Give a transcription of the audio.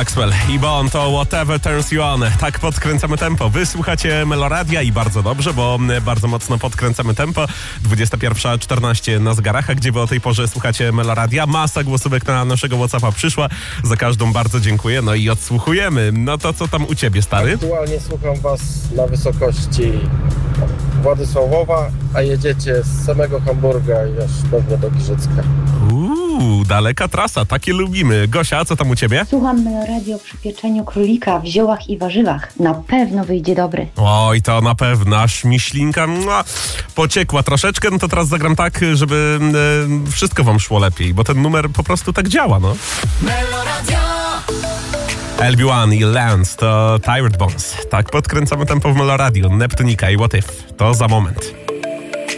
Maxwell i Bon to Whatever Turns You On. Tak podkręcamy tempo. Wy słuchacie Meloradia i bardzo dobrze, bo bardzo mocno podkręcamy tempo. 21:14 na zegarach, a gdzie wy o tej porze słuchacie Meloradia? Masa głosówek na naszego WhatsAppa przyszła. Za każdą bardzo dziękuję. No i odsłuchujemy. No to co tam u ciebie, stary? Aktualnie słucham was na wysokości Władysławowa, a jedziecie z samego Hamburga i aż pewnie do Giżycka. Daleka trasa, takie lubimy. Gosia, a co tam u ciebie? Słucham Meloradio przy pieczeniu królika w ziołach i warzywach. Na pewno wyjdzie dobry. Oj, to na pewno, aż mi ślinka pociekła troszeczkę, no to teraz zagram tak, żeby wszystko wam szło lepiej, bo ten numer po prostu tak działa, no. Meloradio. LB1 i Lance to Tired Bones. Tak podkręcamy tempo w Meloradiu. Neptunika i What If. To za moment.